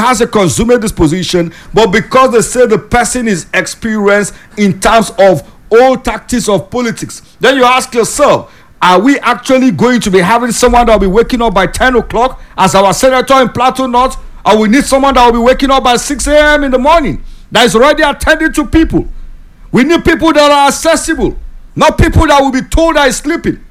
has a consummate disposition, but because they say the person is experienced in terms of old tactics of politics, then you ask yourself, are we actually going to be having someone that will be waking up by 10 o'clock as our senator in Plateau North, or we need someone that will be waking up by 6 a.m. in the morning that is already attending to people? We need people that are accessible, not people that will be told that he's sleeping.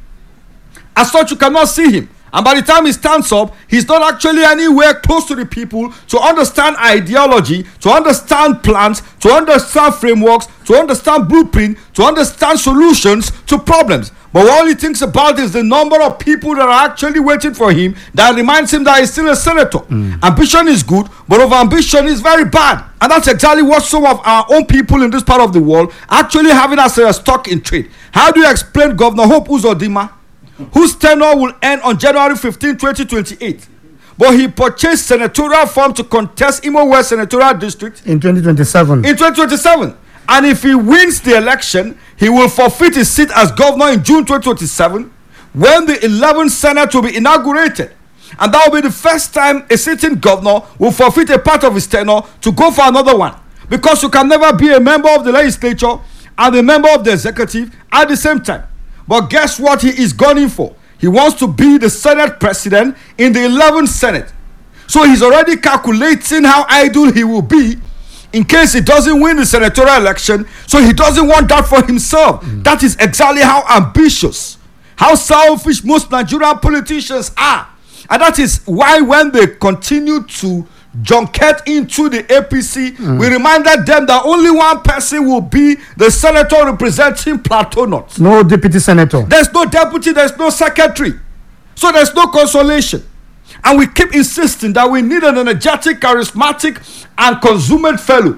As such, you cannot see him. And by the time he stands up, he's not actually anywhere close to the people to understand ideology, to understand plans, to understand frameworks, to understand blueprint, to understand solutions to problems. But all he thinks about is the number of people that are actually waiting for him that reminds him that he's still a senator. Ambition is good, but over-ambition is very bad. And that's exactly what some of our own people in this part of the world actually having as a stock in trade. How do you explain Governor Hope Uzodinma, whose tenure will end on January 15, 2028? But he purchased senatorial form to contest Imo West Senatorial District in 2027. In 2027. And if he wins the election, he will forfeit his seat as governor in June 2027 when the 11th Senate will be inaugurated. And that will be the first time a sitting governor will forfeit a part of his tenure to go for another one. Because you can never be a member of the legislature and a member of the executive at the same time. But guess what he is gunning for? He wants to be the Senate president in the 11th Senate. So he's already calculating how idle he will be in case he doesn't win the senatorial election. So he doesn't want that for himself. That is exactly how ambitious, how selfish most Nigerian politicians are. And that is why when they continue to junket into the APC, we reminded them that only one person will be the senator representing Plateau North. No deputy senator. There's no deputy, there's no secretary. So there's no consolation. And we keep insisting that we need an energetic, charismatic, and consummate fellow.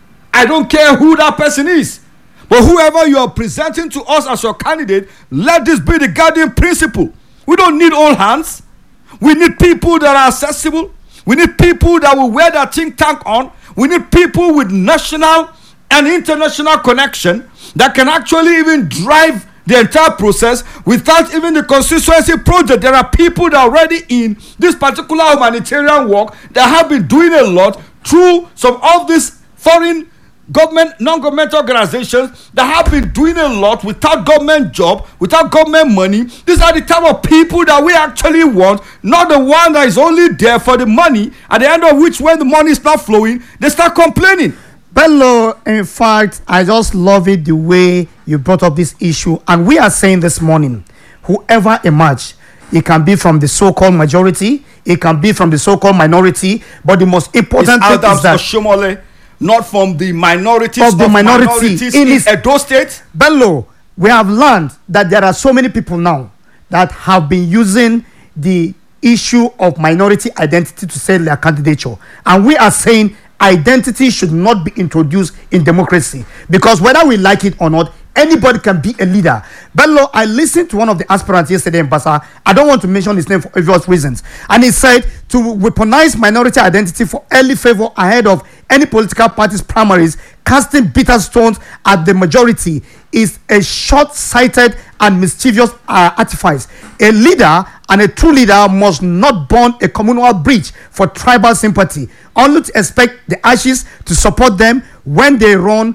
I don't care who that person is. But whoever you are presenting to us as your candidate, let this be the guiding principle. We don't need old hands. We need people that are accessible. We need people that will wear their think tank on. We need people with national and international connection that can actually even drive the entire process without even the constituency project. There are people that are already in this particular humanitarian work that have been doing a lot through some of these foreign government, non-governmental organizations that have been doing a lot without government job, without government money. These are the type of people that we actually want, not the one that is only there for the money, at the end of which, when the money is not flowing, they start complaining. Bello, in fact, I just love it the way you brought up this issue. And we are saying this morning, whoever emerge, it can be from the so-called majority, it can be from the so-called minority, but the most important thing is that Oshomole, not from the minorities of the minorities in Edo State. Bello, we have learned that there are so many people now that have been using the issue of minority identity to sell their candidature. And we are saying identity should not be introduced in democracy, because whether we like it or not, anybody can be a leader. Bello, I listened to one of the aspirants yesterday in Basa. I don't want to mention his name for obvious reasons. And he said to weaponize minority identity for early favor ahead of any political party's primaries, casting bitter stones at the majority, is a short-sighted and mischievous artifice. A leader and a true leader must not burn a communal bridge for tribal sympathy, only to expect the ashes to support them when they return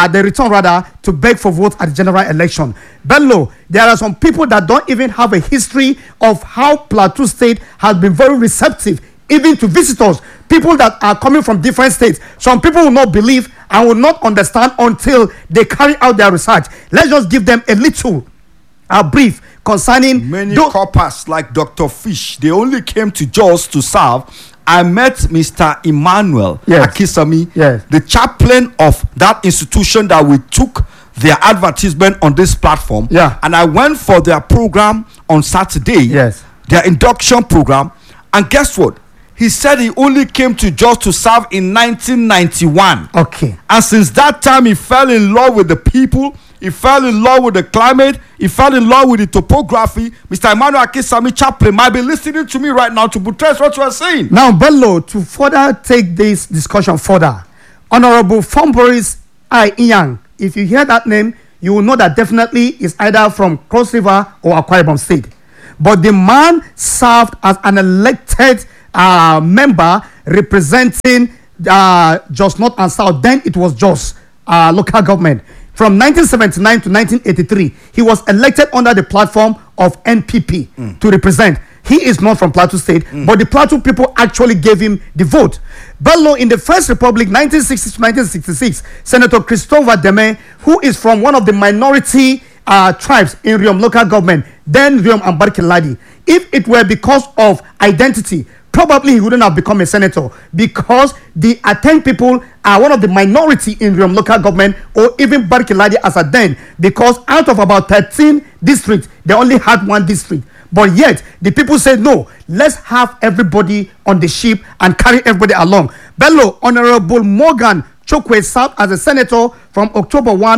to beg for votes at the general election. Bello, there are some people that don't even have a history of how Plateau State has been very receptive even to visitors, people that are coming from different states. Some people will not believe and will not understand until they carry out their research. Let's just give them a little brief concerning many coppers like Dr. Fish. They only came to Jos to serve. I met Mr. Emmanuel Akisami, the chaplain of that institution that we took their advertisement on this platform. And I went for their program on Saturday, their induction program. And guess what? He said he only came to Jos to serve in 1991. Okay. And since that time, he fell in love with the people. He fell in love with the climate. He fell in love with the topography. Mr. Emmanuel Akisami chaplain might be listening to me right now to buttress what you are saying. Now, Bello, to further take this discussion further, Honorable Fomboris Iyang, if you hear that name, you will know that definitely is either from Cross River or Akwa Ibom State. But the man served as an elected member representing Jos North and South. Then it was Jos local government. From 1979 to 1983, he was elected under the platform of NPP to represent. He is not from Plateau State, but the Plateau people actually gave him the vote. Bello, in the First Republic, 1960 to 1966, Senator Christopher Deme, who is from one of the minority tribes in Riom local government, then Riom and Barkin-Ladi, if it were because of identity, probably he wouldn't have become a senator, because the Ateng people are one of the minority in Riom local government, or even Barkin-Ladi as a then, because out of about 13 districts, they only had one district. But yet, the people said, no, let's have everybody on the ship and carry everybody along. Bello, Honorable Morgan Chokwe served as a senator from October 1,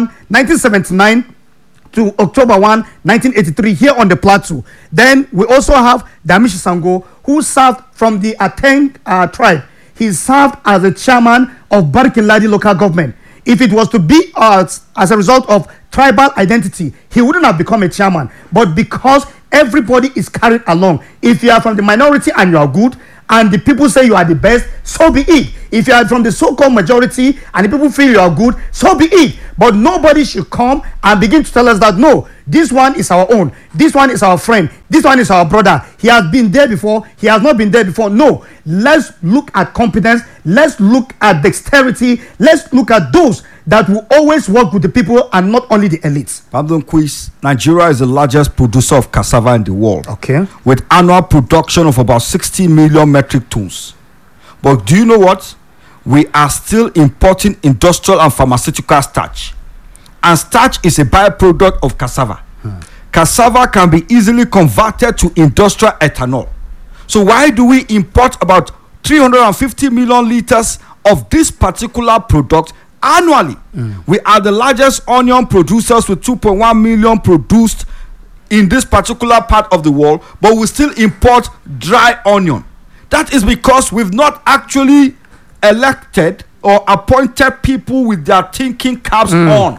1979 to October 1, 1983 here on the plateau. Then we also have Damishi Sango, who served from the Ateng tribe. He served as the chairman of Barkin-Ladi local government. If it was to be as a result of tribal identity, he wouldn't have become a chairman. But because everybody is carried along, if you are from the minority and you are good, and the people say you are the best, so be it. If you are from the so-called majority and the people feel you are good, so be it. But nobody should come and begin to tell us that, no, this one is our own, this one is our friend, this one is our brother. He has been there before, he has not been there before. No, let's look at competence, let's look at dexterity, let's look at those that will always work with the people and not only the elites. Pablo Quiz, Nigeria is the largest producer of cassava in the world. Okay. With annual production of about 60 million metric tons. But do you know what? We are still importing industrial and pharmaceutical starch. And starch is a byproduct of cassava. Cassava can be easily converted to industrial ethanol. So why do we import about 350 million liters of this particular product annually? We are the largest onion producers with 2.1 million produced in this particular part of the world, but we still import dry onion. That is because we've not actually elected or appointed people with their thinking caps on.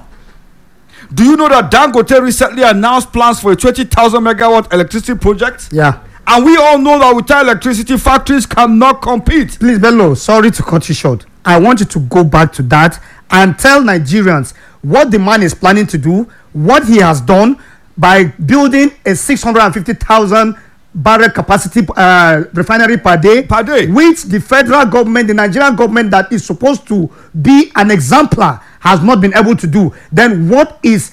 Do you know that Dangote recently announced plans for a 20,000 megawatt electricity project? Yeah. And we all know that without electricity, factories cannot compete. Please, Bello, sorry to cut you short. I want you to go back to that and tell Nigerians what the man is planning to do, what he has done by building a 650,000 barrel capacity refinery per day, which the federal government, the Nigerian government that is supposed to be an exemplar, has not been able to do. Then what is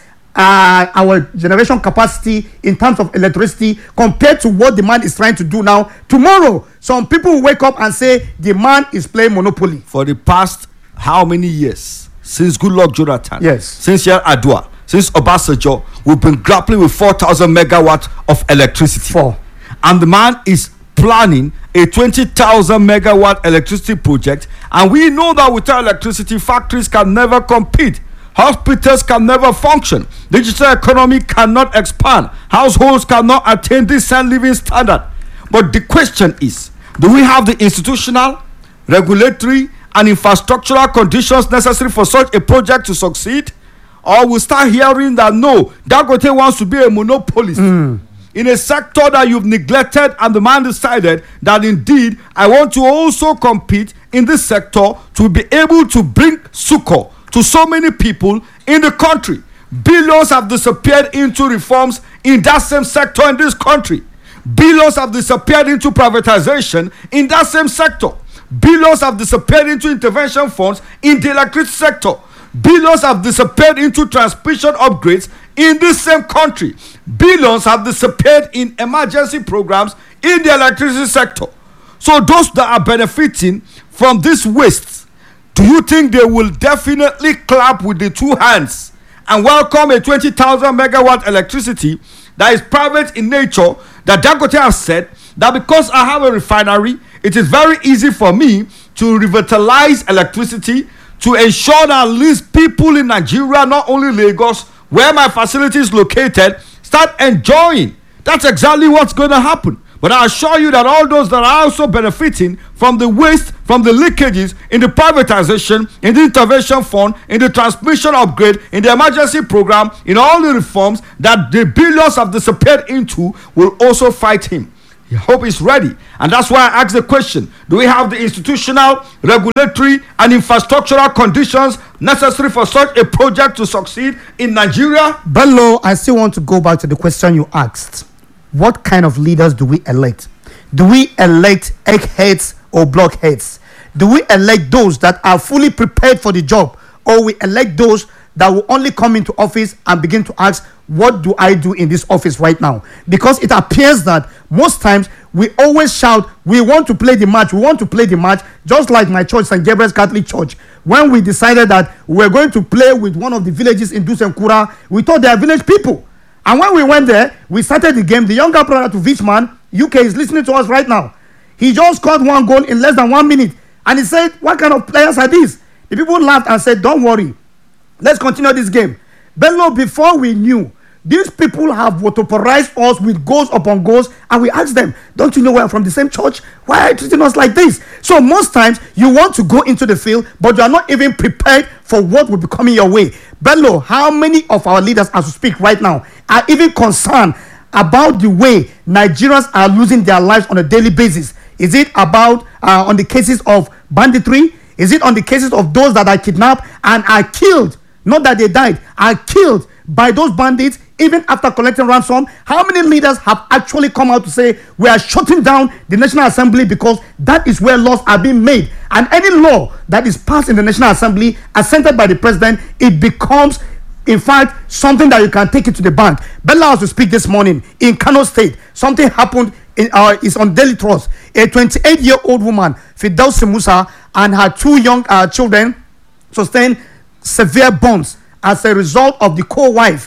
our generation capacity in terms of electricity compared to what the man is trying to do now? Tomorrow, some people will wake up and say the man is playing monopoly. For the past how many years? Since Goodluck Jonathan, yes, since Yar'Adua, since Obasanjo, we've been grappling with 4,000 megawatts of electricity. And the man is planning a 20,000 megawatt electricity project, and we know that without electricity, factories can never compete, hospitals can never function, digital economy cannot expand, households cannot attain decent living standard. But the question is, do we have the institutional, regulatory and infrastructural conditions necessary for such a project to succeed? Or we'll start hearing that no, Dangote wants to be a monopolist in a sector that you've neglected, and the man decided that indeed I want to also compete in this sector to be able to bring succor to so many people in the country. Billions have disappeared into reforms in that same sector in this country. Billions have disappeared into privatization in that same sector. Billions have disappeared into intervention funds in the electricity sector. Billions have disappeared into transmission upgrades in this same country. Billions have disappeared in emergency programs in the electricity sector. So those that are benefiting from this waste, do you think they will definitely clap with the two hands and welcome a 20,000 megawatt electricity that is private in nature, that Dangote has said that because I have a refinery, it is very easy for me to revitalize electricity to ensure that at least people in Nigeria, not only Lagos, where my facility is located, start enjoying. That's exactly what's going to happen. But I assure you that all those that are also benefiting from the waste, from the leakages in the privatization, in the intervention fund, in the transmission upgrade, in the emergency program, in all the reforms that the billions have disappeared into, will also fight him. I hope it's ready. And that's why I asked the question, do we have the institutional, regulatory, and infrastructural conditions necessary for such a project to succeed in Nigeria? Bello, I still want to go back to the question you asked. What kind of leaders do we elect? Do we elect eggheads or blockheads? Do we elect those that are fully prepared for the job, or we elect those that will only come into office and begin to ask, what do I do in this office right now? Because it appears that most times we always shout, we want to play the match, we want to play the match, just like my church, St. Gabriel's Catholic Church. When we decided that we're going to play with one of the villages in Dusenkura, we thought they are village people. And when we went there, we started the game. The younger brother to Vichman, UK, is listening to us right now. He just scored 1 goal in less than 1 minute. And he said, what kind of players are these? The people laughed and said, don't worry, let's continue this game. Bello, before we knew, these people have vaporized us with goals upon goals, and we asked them, don't you know we're from the same church? Why are you treating us like this? So most times you want to go into the field, but you are not even prepared for what will be coming your way. Bello, how many of our leaders, as we speak right now, are even concerned about the way Nigerians are losing their lives on a daily basis? Is it about on the cases of banditry? Is it on the cases of those that are kidnapped and are killed? Not that they died, are killed by those bandits even after collecting ransom. How many leaders have actually come out to say we are shutting down the National Assembly because that is where laws are being made, and any law that is passed in the National Assembly assented by the president, it becomes in fact something that you can take it to the bank. Bella has to speak this morning in Kano State. Something happened is on Daily Trust. A 28-year-old woman, Fidelsi Musa, and her 2 young children sustained severe burns as a result of the co-wife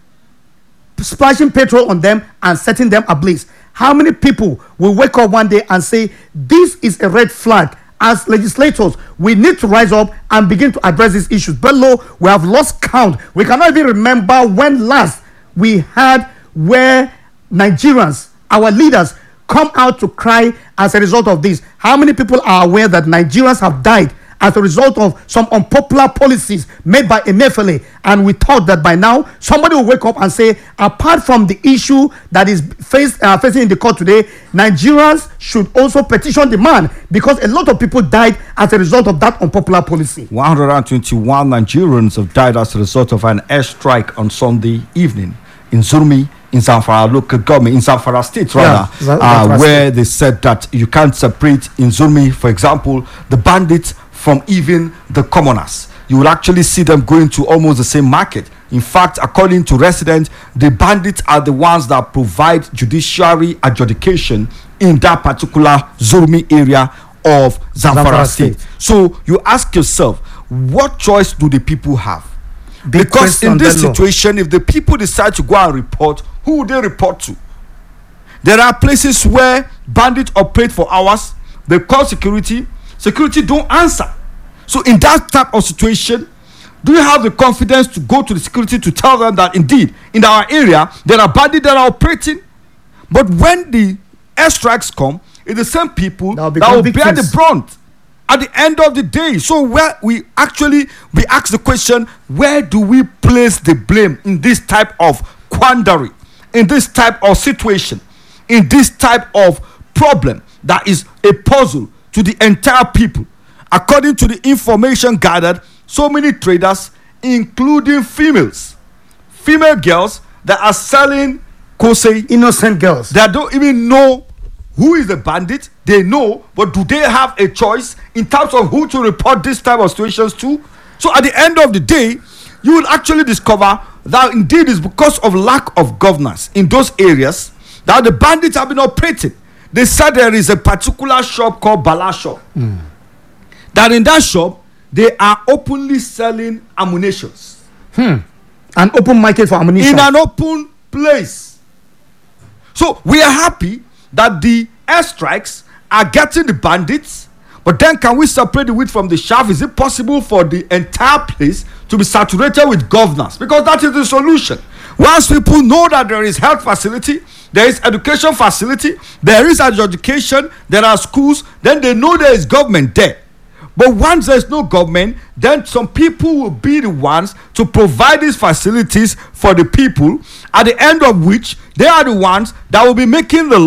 splashing petrol on them and setting them ablaze. How many people will wake up one day and say, this is a red flag? As legislators, we need to rise up and begin to address these issues. Below, we have lost count. We cannot even remember when last we had where Nigerians, our leaders, come out to cry as a result of this. How many people are aware that Nigerians have died as a result of some unpopular policies made by Emefiele? And we thought that by now somebody will wake up and say, apart from the issue that is facing in the court today, Nigerians should also petition the man, because a lot of people died as a result of that unpopular policy. 121 Nigerians have died as a result of an airstrike on Sunday evening in Zurmi, in Zamfara local government, in Zamfara state rather, where they said that you can't separate in Zurmi, for example, the bandits from even the commoners. You will actually see them going to almost the same market. In fact, according to residents, the bandits are the ones that provide judiciary adjudication in that particular Zurmi area of Zamfara state. So you ask yourself, what choice do the people have? Because in this situation, if the people decide to go and report, who would they report to? There are places where bandits operate for hours. They call security don't answer. So in that type of situation, do you have the confidence to go to the security to tell them that indeed in our area there are bandits that are operating? But when the airstrikes come, it's the same people that will bear the brunt at the end of the day. So where we ask the question, where do we place the blame in this type of quandary, in this type of situation, in this type of problem that is a puzzle to the entire people? According to the information gathered, so many traders, including female girls that are selling kose, innocent girls that don't even know who is the bandit. They know, but do they have a choice in terms of who to report this type of situations to? So at the end of the day, you will actually discover that indeed it's because of lack of governance in those areas that the bandits have been operating. They said there is a particular shop called Bala Shop. That in that shop, they are openly selling ammunitions. An open market for ammunition. In an open place. So we are happy that the airstrikes are getting the bandits, but then can we separate the wheat from the chaff? Is it possible for the entire place to be saturated with governance? Because that is the solution. Once people know that there is health facility, there is education facility, there is education, there are schools, then they know there is government there. But once there's no government, then some people will be the ones to provide these facilities for the people, at the end of which they are the ones that will be making the laws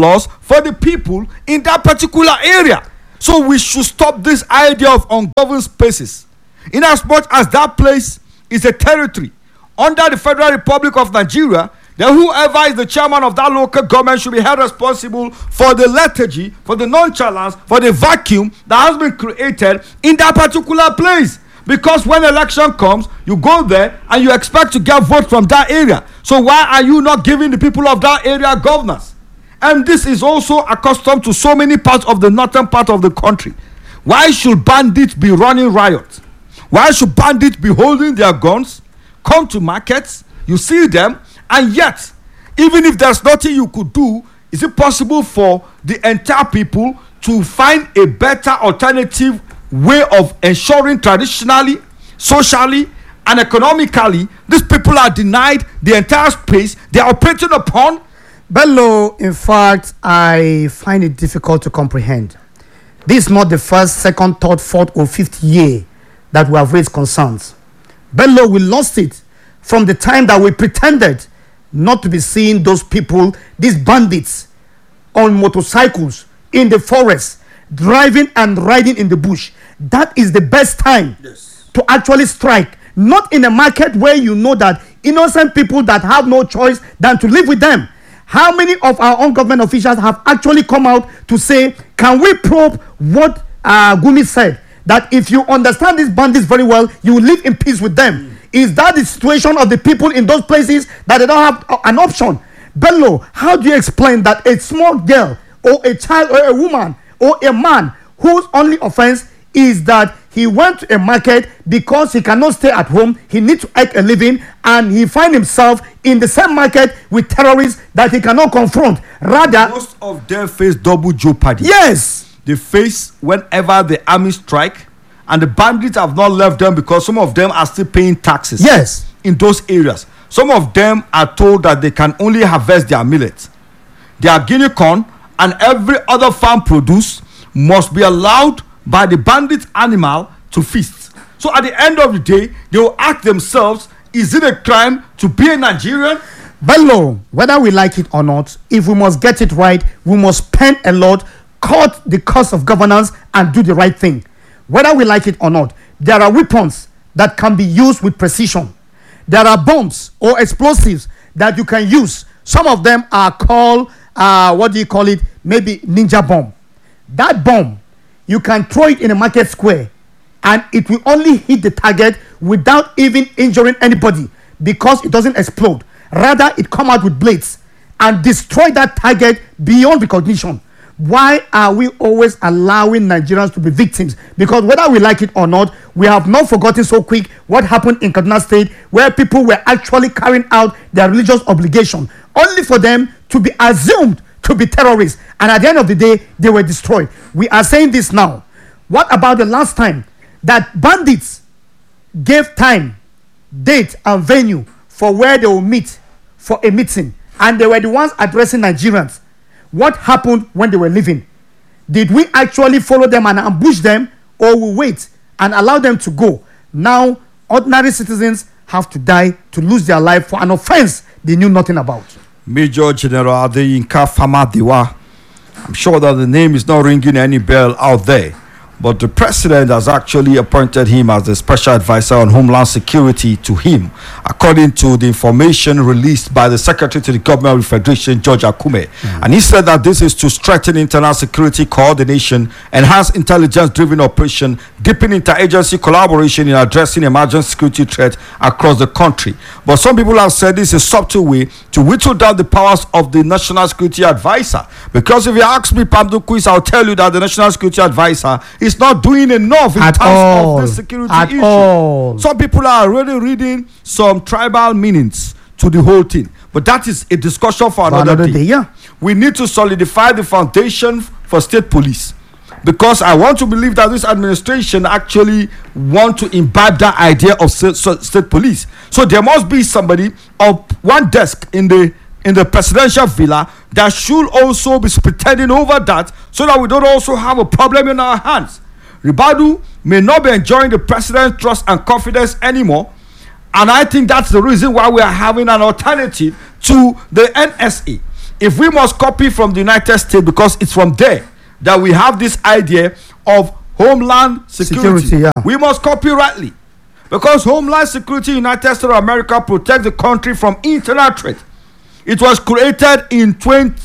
for the people in that particular area. So we should stop this idea of ungoverned spaces. In as much as that place is a territory under the Federal Republic of Nigeria, then whoever is the chairman of that local government should be held responsible for the lethargy, for the nonchalance, for the vacuum that has been created in that particular place. Because when election comes, you go there and you expect to get votes from that area. So why are you not giving the people of that area governors? And this is also accustomed to so many parts of the northern part of the country. Why should bandits be running riots? Why should bandits be holding their guns, come to markets, you see them, and yet, even if there's nothing you could do, is it possible for the entire people to find a better alternative way of ensuring traditionally, socially, and economically these people are denied the entire space they are operating upon? Bello, in fact, I find it difficult to comprehend. This is not the first, second, third, fourth, or fifth year that we have raised concerns. Bello, we lost it from the time that we pretended not to be seeing those people, these bandits, on motorcycles in the forest, driving and riding in the bush. That is the best time to actually strike. Not in a market where you know that innocent people that have no choice than to live with them. How many of our own government officials have actually come out to say, can we probe what Gumi said? That if you understand these bandits very well, you will live in peace with them. Is that the situation of the people in those places that they don't have an option? Bello, how do you explain that a small girl or a child or a woman or a man whose only offense is that he went to a market because he cannot stay at home, he needs to earn a living, and he finds himself in the same market with terrorists that he cannot confront? Rather, most of them face double jeopardy. Yes, they face whenever the army strike, and the bandits have not left them because some of them are still paying taxes. Yes, in those areas. Some of them are told that they can only harvest their millet, their guinea corn, and every other farm produce must be allowed by the bandit animal to feast. So at the end of the day, they will ask themselves, is it a crime to be a Nigerian? Bello, whether we like it or not, if we must get it right, we must spend a lot, cut the cost of governance, and do the right thing. Whether we like it or not, there are weapons that can be used with precision. There are bombs or explosives that you can use. Some of them are called, maybe ninja bomb. That bomb, you can throw it in a market square and it will only hit the target without even injuring anybody because it doesn't explode. Rather, it come out with blades and destroy that target beyond recognition. Why are we always allowing Nigerians to be victims? Because whether we like it or not, we have not forgotten so quick what happened in Kaduna State, where people were actually carrying out their religious obligation only for them to be assumed to be terrorists, and at the end of the day they were destroyed. We are saying this now. What about the last time that bandits gave time, date, and venue for where they will meet for a meeting, and they were the ones addressing Nigerians? What happened when they were leaving? Did we actually follow them and ambush them, or we wait and allow them to go? Now ordinary citizens have to die, to lose their life for an offense they knew nothing about. Major General Adeyinka Famadiwa, I'm sure that the name is not ringing any bell out there, but the president has actually appointed him as the special advisor on Homeland Security to him, according to the information released by the Secretary to the Government of the Federation, George Akume. And he said that this is to strengthen internal security coordination, enhance intelligence-driven operation, deepen interagency collaboration in addressing emerging security threats across the country. But some people have said this is a subtle way to whittle down the powers of the National Security Advisor. Because if you ask me, Pamdo Quiz, I'll tell you that the National Security Advisor is not doing enough in terms of the security issue. Some people are already reading some tribal meanings to the whole thing, but that is a discussion for another day. Yeah. We need to solidify the foundation for state police, because I want to believe that this administration actually want to imbibe that idea of state police. So there must be somebody of one desk in the presidential villa that should also be pretending over that, so that we don't also have a problem in our hands. Ribadu may not be enjoying the president's trust and confidence anymore, and I think that's the reason why we are having an alternative to the NSA. if we must copy from the United States, because it's from there that we have this idea of homeland security, yeah. we must copy rightly, because homeland security in United States of America protects the country from internal threat. It was created in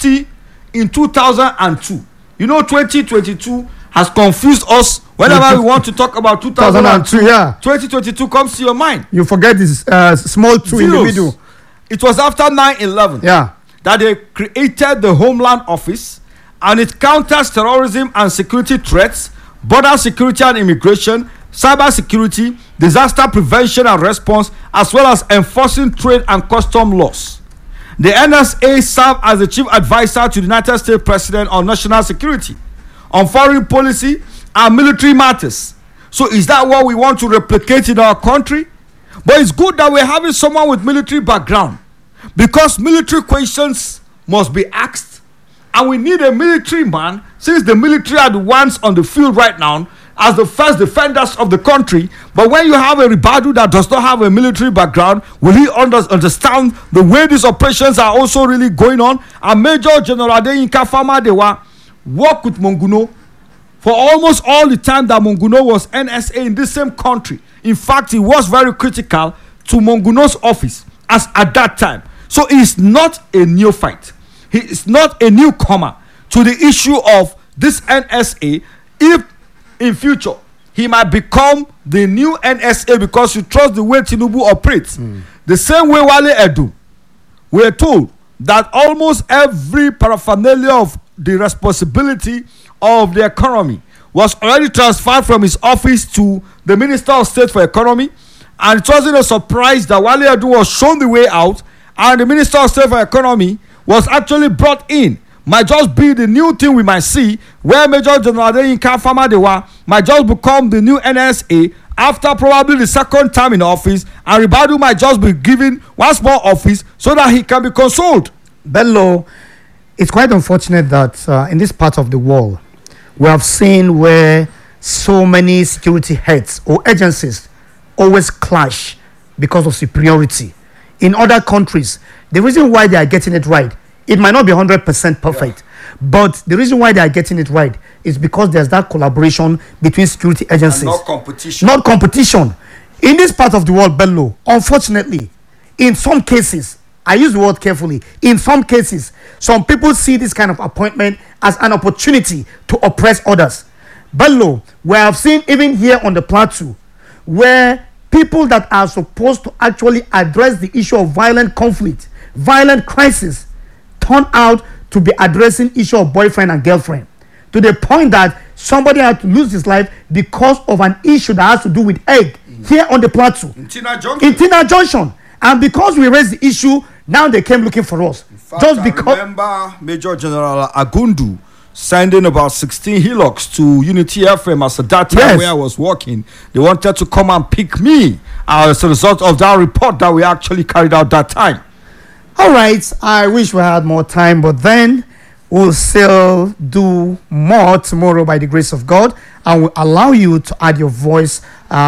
2002. You know, 2022 has confused us. Whenever we want to talk about 2002, yeah. 2022 comes to your mind. You forget this small two in the Zeros. middle. It was after 9/11 Yeah. that they created the Homeland Office, and it counters terrorism and security threats, border security and immigration, cyber security, disaster prevention and response, as well as enforcing trade and custom laws. The NSA served as the chief advisor to the United States President on national security, on foreign policy, and military matters. So is that what we want to replicate in our country? But it's good that we're having someone with military background, because military questions must be asked, and we need a military man, since the military are the ones on the field right now as the first defenders of the country. But when you have a Ribadu that does not have a military background, will he understand the way these operations are also really going on? And Major General Adeyinka Famadewa worked with Monguno for almost all the time that Monguno was NSA in this same country. In fact, he was very critical to Monguno's office as at that time. So he is not a neophyte. He is not a newcomer to the issue of this NSA. If in future he might become the new NSA because you trust the way Tinubu operates, the same way Wale Edu, we are told that almost every paraphernalia of the responsibility of the economy was already transferred from his office to the Minister of State for Economy, and it wasn't a surprise that Wale Edu was shown the way out, and the Minister of State for Economy was actually brought in. Might just be the new thing we might see, where Major General Adeyinka Famadewa might just become the new NSA after probably the second time in office, and Ribadu might just be given one small office so that he can be consoled. Bello, it's quite unfortunate that in this part of the world, we have seen where so many security heads or agencies always clash because of superiority. In other countries, the reason why they are getting it right, it might not be 100% perfect, but the reason why they are getting it right is because there's that collaboration between security agencies. And not competition. Not competition. In this part of the world, Bello, unfortunately, in some cases, I use the word carefully, in some cases, some people see this kind of appointment as an opportunity to oppress others. Bello, we have seen even here on the plateau, where people that are supposed to actually address the issue of violent conflict, violent crisis, turn out to be addressing issue of boyfriend and girlfriend, to the point that somebody had to lose his life because of an issue that has to do with egg here on the plateau in Tina Junction. And because we raised the issue, now they came looking for us. In fact, Just I because remember Major General Agundu sending about 16 hillocks to Unity FM as at that time. Yes. Where I was working. They wanted to come and pick me as a result of that report that we actually carried out that time. all right, I wish we had more time, but then we'll still do more tomorrow by the grace of God, and will allow you to add your voice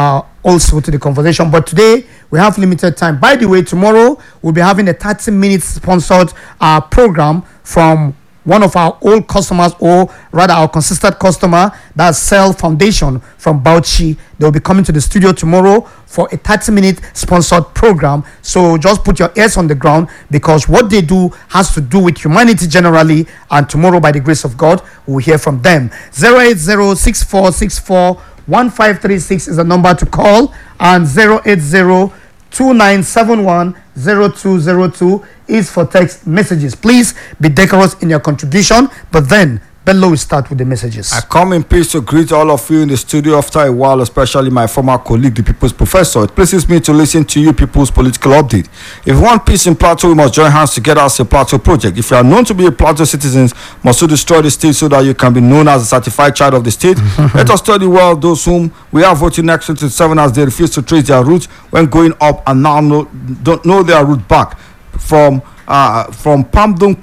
also to the conversation. But today we have limited time. By the way, tomorrow we'll be having a 30-minute sponsored program from one of our old customers, or rather our consistent customer, that's Cell Foundation from Bauchi. They'll be coming to the studio tomorrow for a 30-minute sponsored program. So just put your ears on the ground, because what they do has to do with humanity generally, and tomorrow by the grace of God we'll hear from them. 080-6464-1536 is the number to call, and 080-2971-0202 is for text messages. Please be decorous in your contribution, but then Bello will start with the messages. I come in peace to greet all of you in the studio after a while, especially my former colleague, the People's Professor. It pleases me to listen to you people's political update. If we want peace in Plateau, we must join hands together as a Plateau project. If you are known to be a Plateau citizen, must you destroy the state so that you can be known as a certified child of the state. Let us study well those whom we are voting next 27 as they refuse to trace their roots when going up, and now don't know their root back. From Pamdon Kim,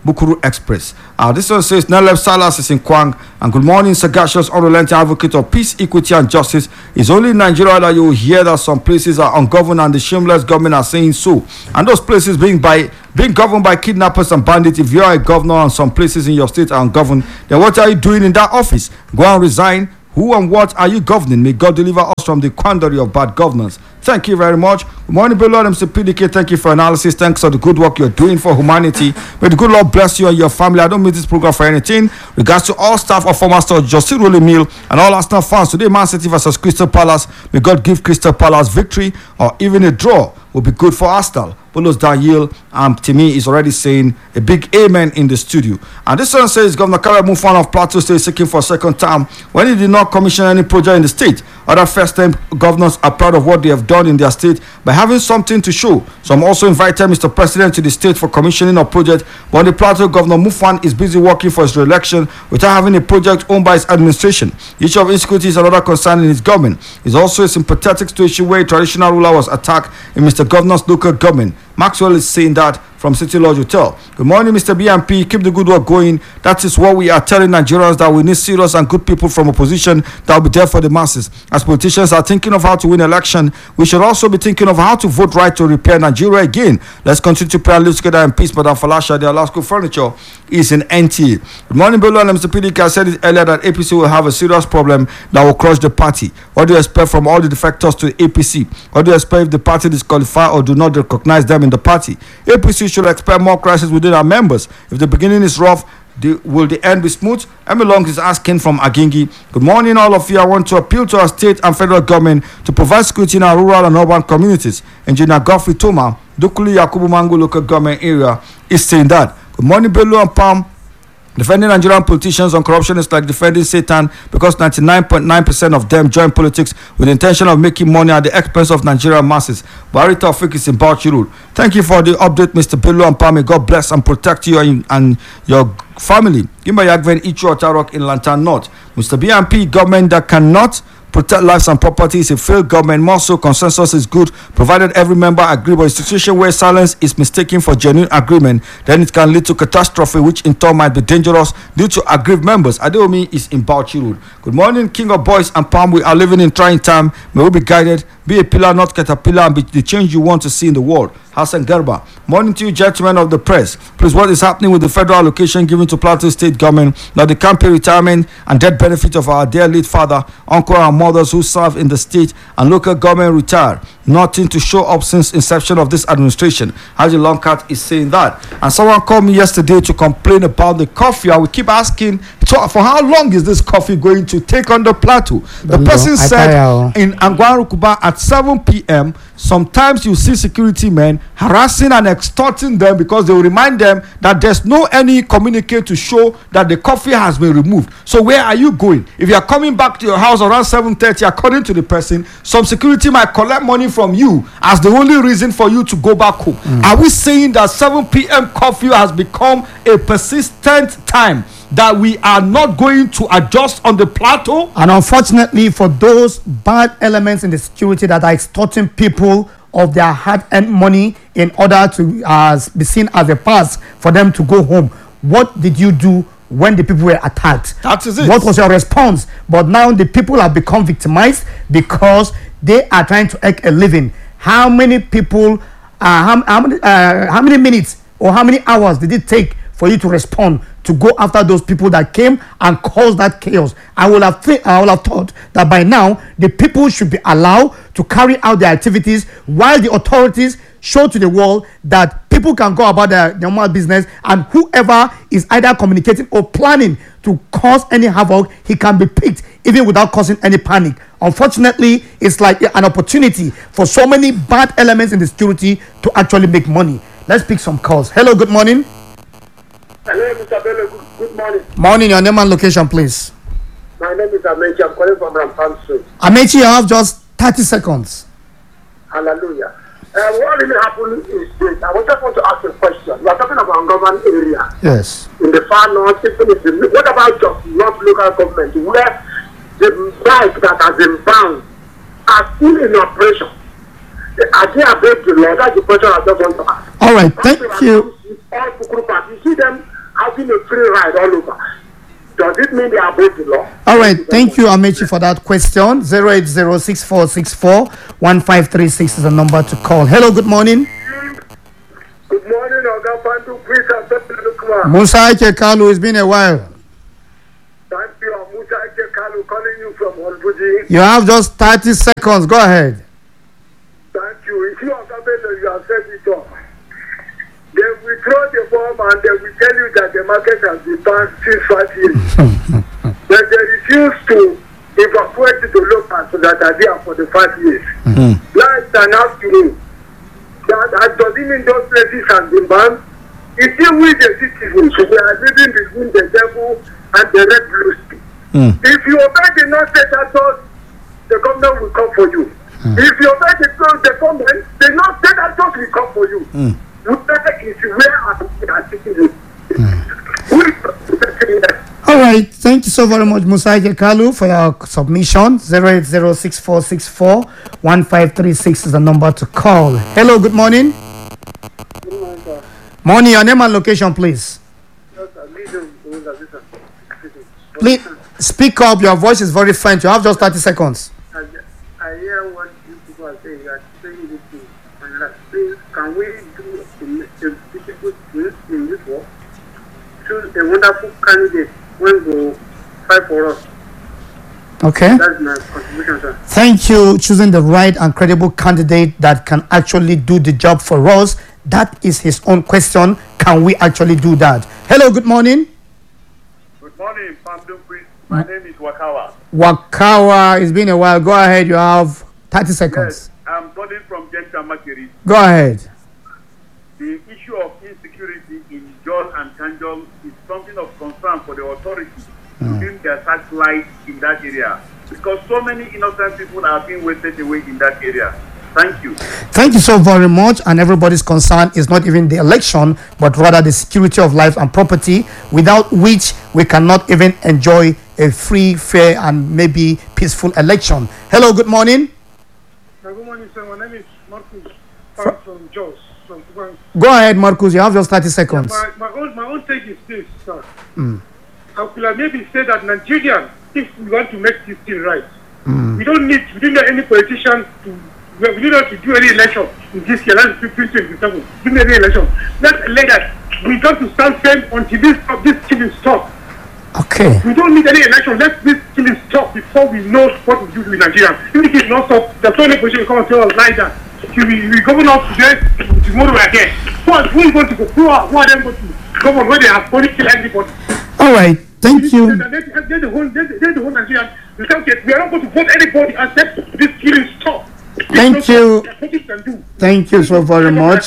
Bukuru Express. This one says Naleb Salas is in Kwang, and good morning, sagacious, unrelenting advocate of peace, equity, and justice. It's only in Nigeria that you will hear that some places are ungoverned and the shameless government are saying so. And those places being governed by kidnappers and bandits. If you are a governor and some places in your state are ungoverned, then what are you doing in that office? Go and resign. Who and what are you governing? May God deliver us from the quandary of bad governance. Thank you very much. Good morning, beloved Mr. PDK. Thank you for analysis. Thanks for the good work you're doing for humanity. May the good Lord bless you and your family. I don't miss this program for anything. Regards to all staff of former store Justin Rolling Mill and all Arsenal fans today, Man City versus Crystal Palace. May God give Crystal Palace victory, or even a draw will be good for Arsenal. Bolos Daniel Timmy is already saying a big amen in the studio. And this one says Governor Caleb Mufan of Plateau State is seeking for a second term when he did not commission any project in the state. Other first-time governors are proud of what they have done in their state by having something to show. Some also invited Mr. President to the state for commissioning a project, but the Plateau Governor Mufan is busy working for his re-election without having a project owned by his administration. The issue of insecurity is another concern in his government. It's also a sympathetic situation where a traditional ruler was attacked in Mr. Governor's local government. Maxwell is saying that from City Lodge Hotel. Good morning, Mr. BMP. Keep the good work going. That is what we are telling Nigerians, that we need serious and good people from opposition that will be there for the masses. As politicians are thinking of how to win election, we should also be thinking of how to vote right to repair Nigeria again. Let's continue to pray and live together in peace. Madam Falasha, the Alaska Furniture is in NTA. Good morning, Bello and Mr. PDK. I said it earlier that APC will have a serious problem that will crush the party. What do you expect from all the defectors to the APC? What do you expect if the party disqualify or do not recognize them in the party? APC should expect more crisis within our members. If the beginning is rough, will the end be smooth? Emmy Long is asking from Agingi. Good morning, all of you. I want to appeal to our state and federal government to provide security in our rural and urban communities. Engineer Godfrey Toma, Dukuli Yakubu Mangu local government area, is saying that. Good morning, Bello and Palm. Defending Nigerian politicians on corruption is like defending Satan, because 99.9% of them join politics with the intention of making money at the expense of Nigerian masses. Barry Taufik is in Bauchi Road. Thank you for the update, Mr. Bello and Palme. God bless and protect you and your family. Gimba Yagven Ichu Otarok in Lantern North. Mr. BMP, government that cannot protect lives and property is a failed government. More so, consensus is good, provided every member agree. But a situation where silence is mistaken for genuine agreement, then it can lead to catastrophe, which in turn might be dangerous due to aggrieved members. Adeomi is in Bauchi Road. Good morning, King of Boys and Palm. We are living in trying time. May we be guided, be a pillar, not caterpillar, and be the change you want to see in the world. Hassan Garba. Morning to you, gentlemen of the press. Please, what is happening with the federal allocation given to Plateau State government? Now, the campaign retirement and death benefit of our dear late father, uncle, and mothers who serve in the state and local government retired. Nothing to show up since inception of this administration. Haji Longcat is saying that. And someone called me yesterday to complain about the coffee. I will keep asking, for how long is this coffee going to take on the plateau? The person said in Angwarukuba at 7 p.m., sometimes you see security men harassing and extorting them because they will remind them that there's no any communique to show that the coffee has been removed. So where are you going? If you are coming back to your house around 7:30, according to the person, some security might collect money from you as the only reason for you to go back home. Are we saying that 7 p.m. curfew has become a persistent time that we are not going to adjust on the plateau? And unfortunately, for those bad elements in the security that are extorting people of their hard-earned money in order to be seen as a pass for them to go home, what did you do when the people were attacked? That is it. What was your response? But now the people have become victimized because they are trying to make a living. How many people, how many minutes or how many hours did it take for you to respond to go after those people that came and caused that chaos? I will have thought that by now the people should be allowed to carry out their activities while the authorities show to the world that people can go about their normal business, and whoever is either communicating or planning to cause any havoc, he can be picked even without causing any panic. Unfortunately, it's like an opportunity for so many bad elements in the security to actually make money. Let's pick some calls. Hello, good morning. Hello, Mr. Bello. Good morning. Morning, your name and location, please. My name is Amechi. I'm calling from Rampamsu. Amechi, you have just 30 seconds. Hallelujah. What really happened is this. I just want to ask a question. We are talking about government area. Yes. In the far north, what about just not local government, where the bike that has been bound are still in operation? Are they above the law? That's the question I just want to ask. All right, thank you. You see them having a free ride all over. Does it mean they are above the law? All right, thank you, Amechi, for that question. 08064641536 is the number to call. Hello, good morning. Good morning, Oga Pandu. Please accept the Lukman. Musa Kalu, it's been a while. Thank you, Musa Kalu, calling you from Olbuji. You have just 30 seconds. Go ahead. Thank you. If you are government, you have said it all. They will throw the bomb and they will tell you that the market has been banned since 5 years. But they refuse to evacuate the locals that are there for the 5 years. Last and afternoon, that doesn't mean those places have been banned. It's still with the citizens who are living between the devil and the red blue stick. If you obey the non-state actors, the government will come for you. If you obey the government, the non-state actors will come for you. All right, thank you so very much, Musa Kalu, for your submission. 08064641536 is the number to call. Hello, good morning. Good morning, sir. Morning, your name and location, please. Please speak up. Your voice is very faint. You have just 30 seconds. I hear what you people are saying. You are saying this thing. Please, can we do a beautiful thing in this work? Choose a wonderful candidate when go fight for us. Okay. That's my contribution, sir. Thank you. Choosing the right and credible candidate that can actually do the job for us. That is his own question. Can we actually do that? Hello, good morning. Good morning, Pamdum Priest. My name is Wakawa. Wakawa, it's been a while. Go ahead. You have 30 seconds. Yes, I'm calling from Jenta Makeri. Go ahead. The issue of insecurity in Jos and Kanjong is something of concern for the authorities to build their satellite in that area, because so many innocent people are being wasted away in that area. Thank you. Thank you so very much. And everybody's concern is not even the election, but rather the security of life and property, without which we cannot even enjoy a free, fair, and maybe peaceful election. Hello, good morning. Good morning, sir. My name is Marcus from Jos. Go ahead, Marcus. You have just 30 seconds. My own take is this, sir. I could maybe say that Nigerian, if we want to make this thing right, we don't need any politician to. We don't have to do any election in this year. That's 2027. Do any election. Let's let that. We got to stand firm until this killing stop. Okay. We don't need any election. Let this killing stop before we know what we do with Nigeria. If the killing not stop, there's no position come and tell us like that. We govern us today, tomorrow again. Who are going to go? Who are them going to govern when they have only kill everybody? All right. Thank you. They're the whole Nigerian. We are not going to vote anybody except this killing stop. Thank you. Thank you so very much.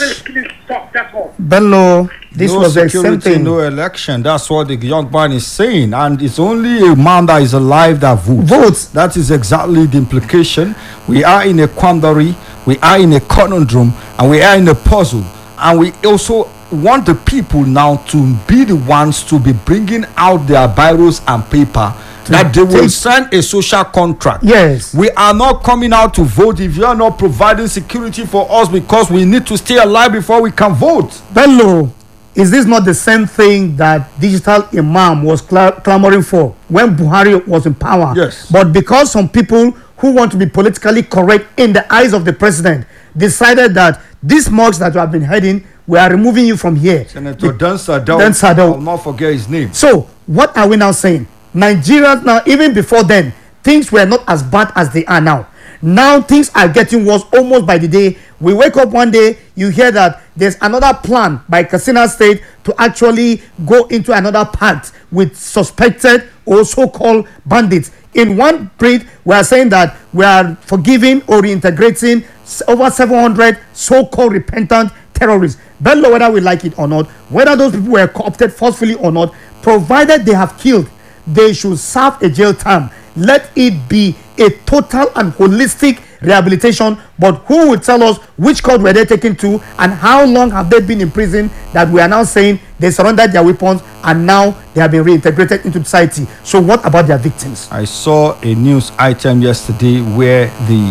Bello, this no was the security, same thing. no election. That's what the young man is saying. And it's only a man that is alive that votes. Votes. That is exactly the implication. We are in a quandary, we are in a conundrum, and we are in a puzzle. And we also want the people now to be the ones to be bringing out their biros and paper, that they will sign a social contract. Yes. We are not coming out to vote if you are not providing security for us, because we need to stay alive before we can vote. Bello, is this not the same thing that Digital Imam was clamoring for when Buhari was in power? Yes. But because some people who want to be politically correct in the eyes of the president decided that these mosques that you have been heading, we are removing you from here. Senator Dan Sadao, I'll not forget his name. So, what are we now saying? Nigerians now, even before then, things were not as bad as they are now. Now things are getting worse almost by the day. We wake up one day, you hear that there's another plan by Katsina State to actually go into another pact with suspected or so-called bandits. In one breath, we are saying that we are forgiving or reintegrating over 700 so-called repentant terrorists. Bello, whether we like it or not, whether those people were co-opted forcefully or not, provided they have killed, they should serve a jail term. Let it be a total and holistic rehabilitation. But who will tell us which court were they taken to and how long have they been in prison, that we are now saying they surrendered their weapons and now they have been reintegrated into society? So what about their victims? I saw a news item yesterday where the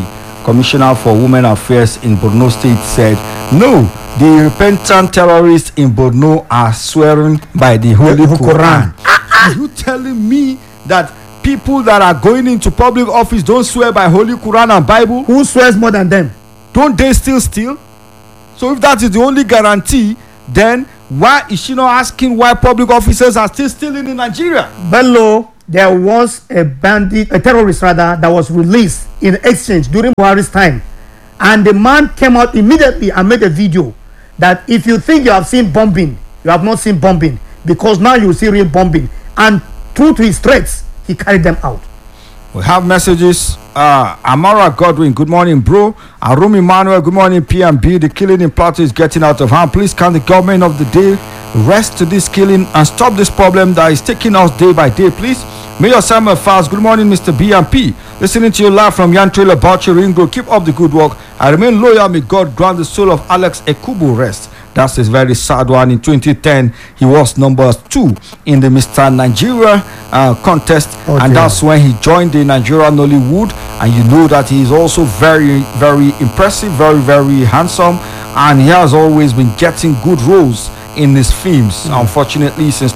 Commissioner for Women Affairs in Borno State, said, no, the repentant terrorists in Borno are swearing by the Holy Quran. Are you telling me that people that are going into public office don't swear by Holy Quran and Bible? Who swears more than them? Don't they still steal? So if that is the only guarantee, then why is she not asking why public officers are still stealing in Nigeria? Bello, there was a terrorist rather, that was released in exchange during Buhari's time. And the man came out immediately and made a video that if you think you have seen bombing, you have not seen bombing, because now you see real bombing. And true to his threats, he carried them out. We have messages. Amara Godwin, good morning, bro. Arumi Manuel, good morning, PMB. The killing in Plateau is getting out of hand. Please, can the government of the day rest to this killing and stop this problem that is taking us day by day, please? Mayor Samuel Fast, good morning, Mr. BMP. Listening to you live from Yan Trailer Bauchi Ring Road. Keep up the good work. I remain loyal. May God grant the soul of Alex Ekubu rest. That's a very sad one. In 2010, he was number 2 in the Mr. Nigeria contest. And that's when he joined the Nigeria Nollywood. And you know that he is also very, very impressive, very, very handsome. And he has always been getting good roles in his films. Unfortunately, since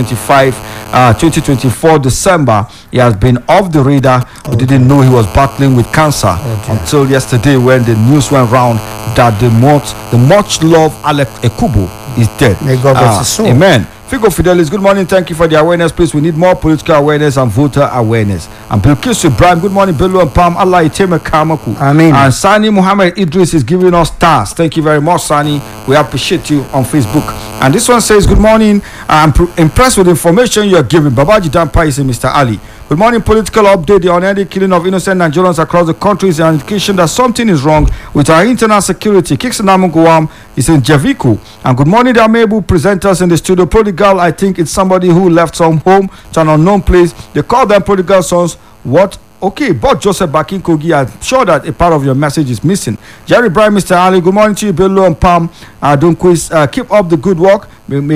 2024 December, he has been off the radar. We didn't know he was battling with cancer until yesterday, when the news went round that the much loved Alex Ekubu is dead. May God bless his soul. Amen. Figo Fidelis, good morning. Thank you for the awareness. Please, we need more political awareness and voter awareness. And Bilkis Ibrahim, good morning. Bello and Pam, Allah Iteme Kamaku. Amen. And Sani Muhammad Idris is giving us stars. Thank you very much, Sani. We appreciate you on Facebook. And this one says, good morning. I'm impressed with the information you're giving. Babaji Dampa is Mr. Ali. Good morning. Political update. The unending killing of innocent Nigerians across the country is an indication that something is wrong with our internal security. Kixanamu Guam is in Javiku. And good morning, the amiable presenters in the studio. Prodigal, I think it's somebody who left some home to an unknown place. They call them prodigal sons. What? Okay, but Joseph Bakin Kogi, I'm sure that a part of your message is missing. Jerry Bryan, Mr. Ali, good morning to you, Bello and Pam. Don't quiz. Keep up the good work.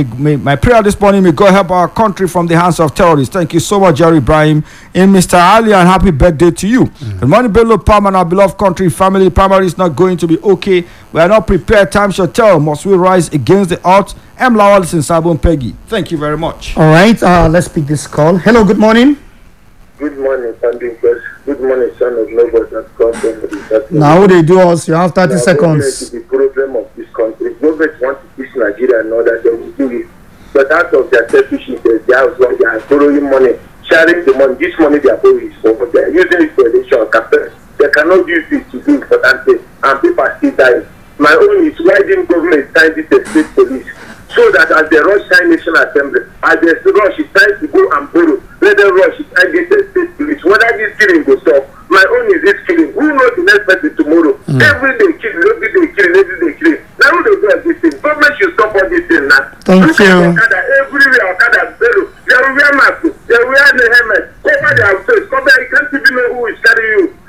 My prayer this morning, may God help our country from the hands of terrorists. Thank you so much, Jerry Bryan. And Mr. Ali, and happy birthday to you. Good morning, Bello, Pam, and our beloved country, family. Primary is not going to be okay. We are not prepared. Time shall tell. Must we rise against the odds? M. Lawal in Sabon Peggy. Thank you very much. All right, let's pick this call. Hello, good morning. Good morning, Funding Press. Good morning, son of nobody that comes over the Now, what they do us? You have 30 seconds. The problem of this country. Government want to push Nigeria and all that, they will do it. But out of their selfishness, they are borrowing money, sharing the money. This money they are borrowing is for, they are using it for election campaign. They cannot use it to do important things, and people are still dying. My own is, why didn't government sign this state police? So that as they rush sign National Assembly, as they rush, it's time to go and borrow. Let them rush, it's time to get state police. Whether this killing goes stop, my own is this killing. Who knows the next person tomorrow? Every day killing, every day killing, every day killing. Now they do this thing. Government should stop all this thing now. Thank you. Everywhere, Okada, Bello. They will wear masks, they will wear the helmet. Cover their face, cover, you can't even know who is carrying you.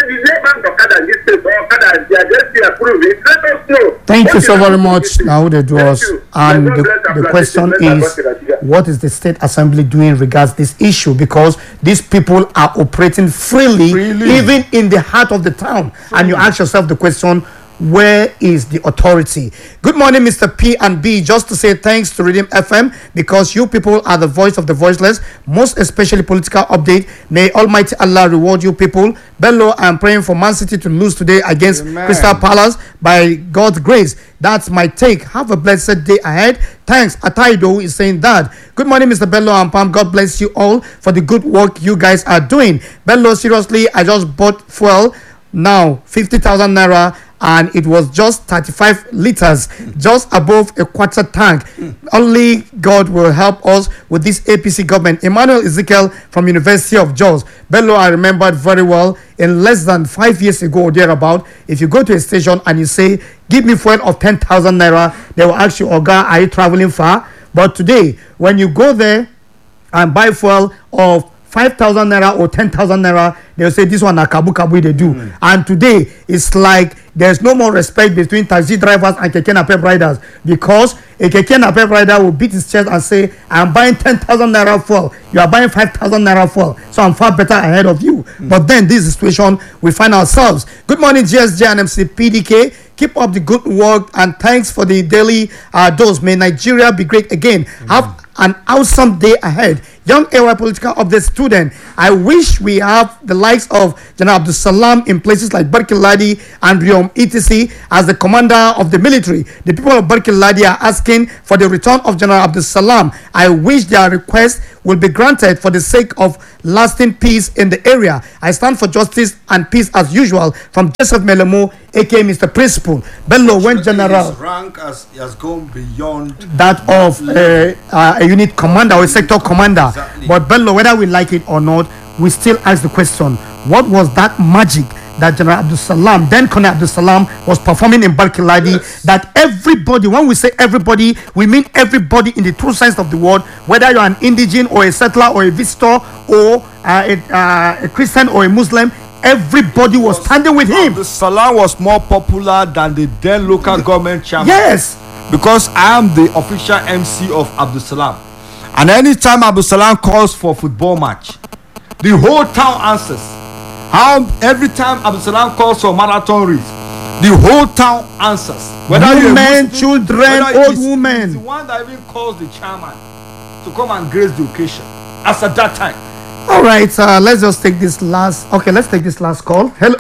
Thank you so very much. Now they do us. And the question is, what is the State Assembly doing regards this issue? Because these people are operating freely, even in the heart of the town. And you ask yourself the question, where is the authority? Good morning, Mr. P and B. Just to say thanks to Redeem FM, because you people are the voice of the voiceless, most especially political update. May Almighty Allah reward you people. Bello, I am praying for Man City to lose today against Crystal Palace by God's grace. That's my take. Have a blessed day ahead. Thanks. Ataido is saying that. Good morning, Mr. Bello and Pam. God bless you all for the good work you guys are doing. Bello, seriously, I just bought fuel now, 50,000 naira. And it was just 35 liters, just above a quarter tank. Only God will help us with this APC government. Emmanuel Ezekiel from University of Jos. Bello, I remembered very well, in less than 5 years ago or thereabout, if you go to a station and you say, give me fuel of 10,000 naira, they will ask you, Oga, are you traveling far? But today, when you go there and buy fuel of 5,000 naira or 10,000 naira, they'll say this one na kabu kabu they do. And today it's like there's no more respect between taxi drivers and keke napep riders, because a keke napep rider will beat his chest and say, I'm buying 10,000 naira fuel, you are buying 5,000 naira fuel, so I'm far better ahead of you. But then this is the situation we find ourselves. Good morning, GSJ and MC PDK. Keep up the good work and thanks for the daily dose. May Nigeria be great again. Have an awesome day ahead. Young AY political update student, I wish we have the likes of General Abdul Salam in places like Barkiladi and Riyom etc. as the commander of the military. The people of Barkiladi are asking for the return of General Abdul Salam. I wish their request will be granted for the sake of lasting peace in the area. I stand for justice and peace as usual. From Joseph Melemo, aka Mr. Principal. Bello, when General his rank has gone beyond that of a unit commander or a sector commander. Exactly. But Bello, whether we like it or not, we still ask the question: what was that magic that General Abdul Salam, then Colonel Abdul Salam, was performing in Barkiladi? Yes. That everybody, when we say everybody, we mean everybody in the true sense of the word, whether you're an indigene or a settler or a visitor or a Christian or a Muslim. Everybody was standing with him. Abdul Salam was more popular than the then local government chairman. Yes. Because I am the official MC of Abdul Salam. And anytime Abdul Salam calls for football match, the whole town answers. Every time Abdul Salam calls for marathon race, the whole town answers. Women, children, old women. He's the one that even calls the chairman to come and grace the occasion. As at that time. All right, let's just take this last. Okay, let's take this last call. Hello,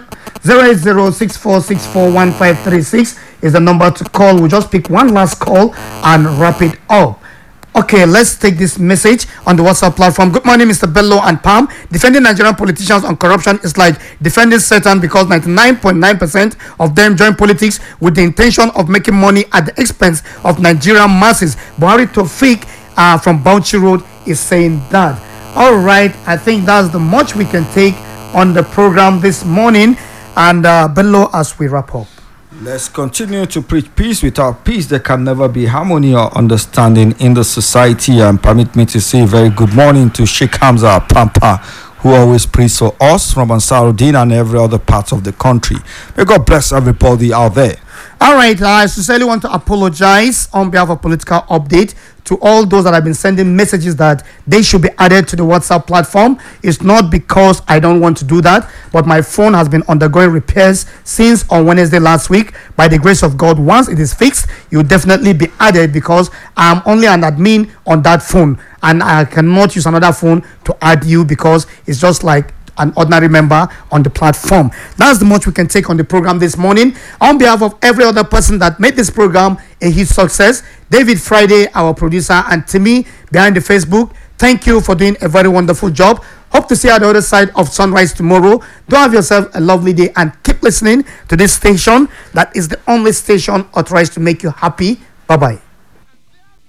08064641536 is the number to call. We'll just pick one last call and wrap it up. Okay, let's take this message on the WhatsApp platform. Good morning, Mr. Bello and Pam. Defending Nigerian politicians on corruption is like defending Satan, because 99.9% of them join politics with the intention of making money at the expense of Nigerian masses. Buhari Tofik from Bauchi Road is saying that. All right, I think that's the much we can take on the program this morning. And Bello, as we wrap up. Let's continue to preach peace. Without peace, there can never be harmony or understanding in the society. And permit me to say very good morning to Sheikh Hamza Pampa, who always prays for us from Ansarudin and every other part of the country. May God bless everybody out there. All right, I sincerely want to apologize on behalf of Political Update to all those that have been sending messages that they should be added to the WhatsApp platform. It's not because I don't want to do that, but my phone has been undergoing repairs since on Wednesday last week. By the grace of God, once it is fixed, you'll definitely be added, because I'm only an admin on that phone and I cannot use another phone to add you, because it's just like an ordinary member on the platform. That's the much we can take on the program this morning. On behalf of every other person that made this program a huge success, David Friday, our producer, and Timmy behind the Facebook, thank you for doing a very wonderful job. Hope to see you on the other side of sunrise tomorrow. Do have yourself a lovely day and keep listening to this station that is the only station authorized to make you happy. Bye-bye.